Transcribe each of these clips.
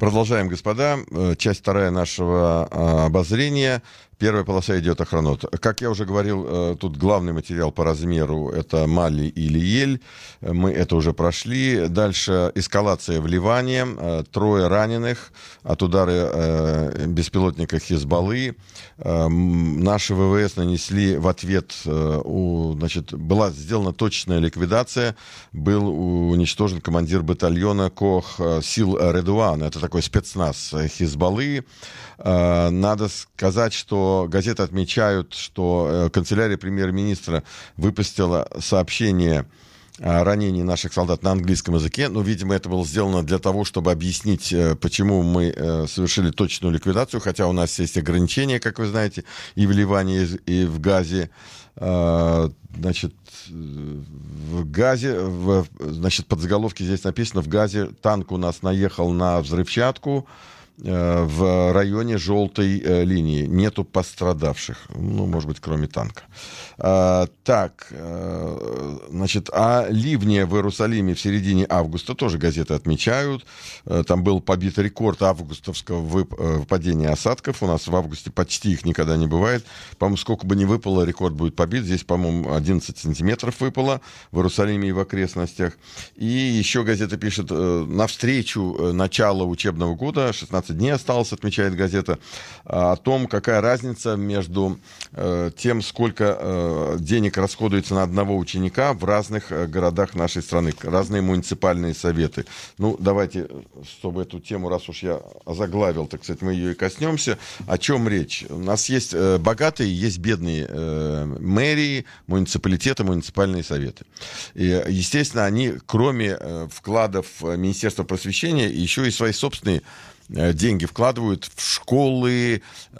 Продолжаем, господа. Часть вторая нашего обозрения. Первая полоса идет Охронот. Как я уже говорил, тут главный материал по размеру — это Мали и Лиель. Мы это уже прошли. Дальше эскалация в Ливане. 3 раненых от удара беспилотника Хизбаллы. Наши ВВС нанесли в ответ, была сделана точная ликвидация. Был уничтожен командир батальона Кох сил Редуан. Это такой спецназ Хизбаллы. Надо сказать, что газеты отмечают, что канцелярия премьер-министра выпустила сообщение о ранении наших солдат на английском языке. Но, видимо, это было сделано для того, чтобы объяснить, почему мы совершили точную ликвидацию, хотя у нас есть ограничения, как вы знаете, и в Ливане, и в Газе. Значит, в Газе, под заголовки здесь написано: в Газе танк у нас наехал на взрывчатку в районе желтой линии. Нету пострадавших. Может быть, кроме танка. О ливне в Иерусалиме в середине августа тоже газеты отмечают. Там был побит рекорд августовского выпадения осадков. У нас в августе почти их никогда не бывает. По-моему, сколько бы ни выпало, рекорд будет побит. Здесь, по-моему, 11 сантиметров выпало в Иерусалиме и в окрестностях. И еще газета пишет: навстречу начала учебного года, 16 дней осталось, отмечает газета, о том, какая разница между тем, сколько денег расходуется на одного ученика в разных городах нашей страны, разные муниципальные советы. Давайте, чтобы эту тему, раз уж я озаглавил, так сказать, мы ее и коснемся. О чем речь? У нас есть богатые, есть бедные мэрии, муниципалитеты, муниципальные советы. И, естественно, они, кроме вкладов Министерства просвещения, еще и свои собственные деньги вкладывают в школы,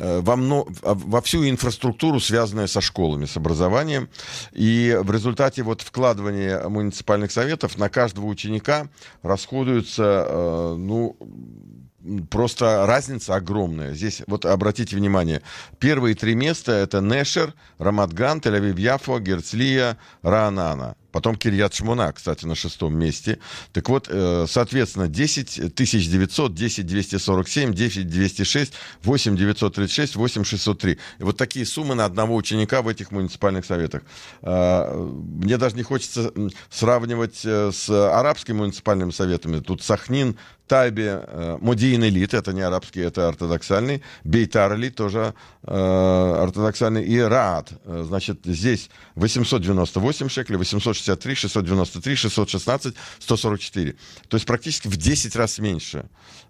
во всю инфраструктуру, связанную со школами, с образованием. И в результате вкладывания муниципальных советов на каждого ученика расходуется, просто разница огромная. Здесь, обратите внимание, первые 3 места — это Нешер, Рамат-Ган, Тель-Авив-Яфо, Герцлия, Раанана. Потом Кирьят-Шмона, кстати, на 6-м месте. Так вот, соответственно, 10 900, 10 247, 10 206, 8 936, 8 603. И вот такие суммы на одного ученика в этих муниципальных советах. Мне даже не хочется сравнивать с арабскими муниципальными советами. Тут Сахнин, Тайбе, Модиин-Элит, это не арабский, это ортодоксальный. Бейтар-Элит, тоже ортодоксальный. И Раат, значит, здесь 898 шекелей, 863, 693, 616, 144. То есть практически в 10 раз меньше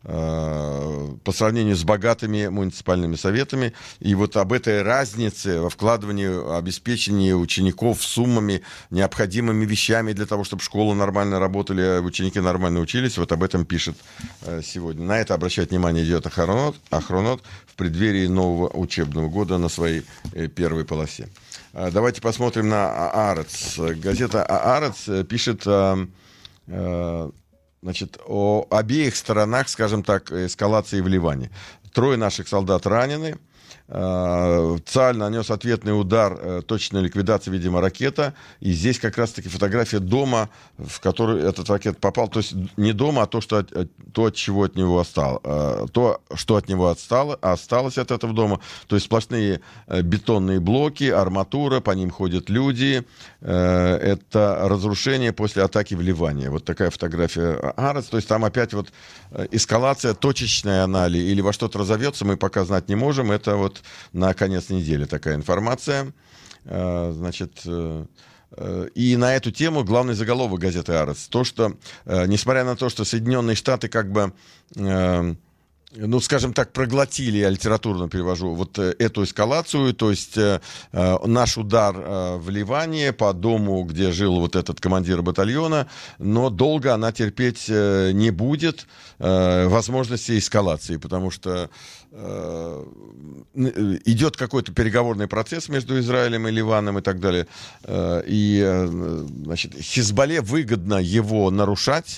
по сравнению с богатыми муниципальными советами. И об этой разнице во вкладывании, обеспечении учеников суммами, необходимыми вещами для того, чтобы школы нормально работали, а ученики нормально учились, об этом пишет сегодня. На это обращает внимание идет Охронот в преддверии нового учебного года на своей первой полосе. Давайте посмотрим на Аарец. Газета Аарец пишет о обеих сторонах, скажем так, эскалации в Ливане. 3 наших солдат ранены. Цааль нанес ответный удар, точная ликвидация, видимо, ракета. И здесь как раз-таки фотография дома, в который этот ракет попал. То есть не дома, а то, что от чего от него осталось. То, что от него осталось от этого дома. То есть сплошные бетонные блоки, арматура, по ним ходят люди. Это разрушение после атаки в Ливане. Вот такая фотография Аарец. То есть там опять эскалация, точечная она или во что-то разовьется, мы пока знать не можем. Это на конец недели такая информация. Значит, и на эту тему главный заголовок газеты «Аарец». То, что, несмотря на то, что Соединенные Штаты скажем так, проглотили, я литературно перевожу, эту эскалацию, то есть наш удар в Ливане по дому, где жил этот командир батальона, но долго она терпеть не будет возможности эскалации, потому что идет какой-то переговорный процесс между Израилем и Ливаном и так далее. И, Хизбалле выгодно его нарушать,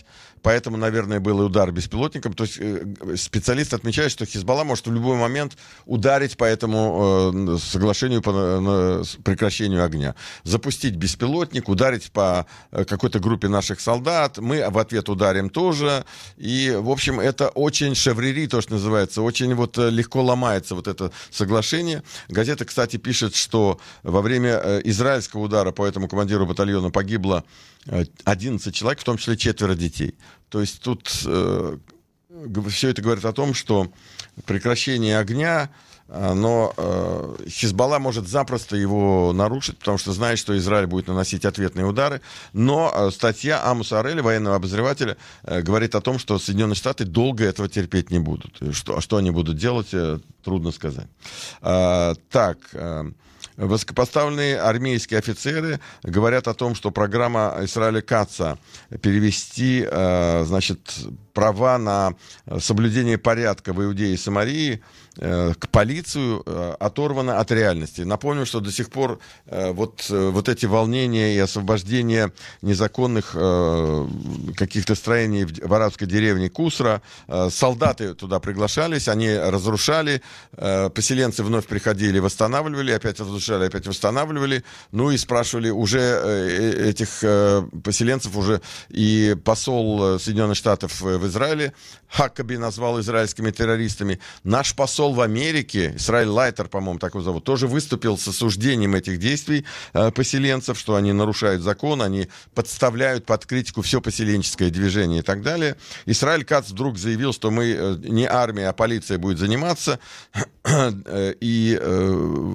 поэтому, наверное, был и удар беспилотником. То есть специалисты отмечают, что Хизбалла может в любой момент ударить по этому соглашению по прекращению огня. Запустить беспилотник, ударить по какой-то группе наших солдат. Мы в ответ ударим тоже. И, в общем, это очень шеврери, то, что называется, очень вот легко ломается вот это соглашение. Газета, кстати, пишет, что во время израильского удара по этому командиру батальона погибло 11 человек, в том числе 4 детей. То есть тут все это говорит о том, что прекращение огня, но Хизбалла может запросто его нарушить, потому что знает, что Израиль будет наносить ответные удары. Но статья Амоса Ареля, военного обозревателя, говорит о том, что Соединенные Штаты долго этого терпеть не будут. Что они будут делать, трудно сказать. Так... Высокопоставленные армейские офицеры говорят о том, что программа Исраэля Катца перевести, значит, права на соблюдение порядка в Иудее и Самарии к полицию оторвана от реальности. Напомню, что до сих пор вот эти волнения и освобождение незаконных каких-то строений в арабской деревне Кусра, солдаты туда приглашались, они разрушали, поселенцы вновь приходили, восстанавливали, опять разрушали, опять восстанавливали, ну и спрашивали уже этих поселенцев, уже и посол Соединенных Штатов в Израиле Хакаби назвал израильскими террористами. Наш посол в Америке, Исраэль Лайтер, по-моему, так его зовут, тоже выступил с осуждением этих действий поселенцев, что они нарушают закон, они подставляют под критику все поселенческое движение и так далее. Исраэль Кац вдруг заявил, что мы не армия, а полиция будет заниматься, и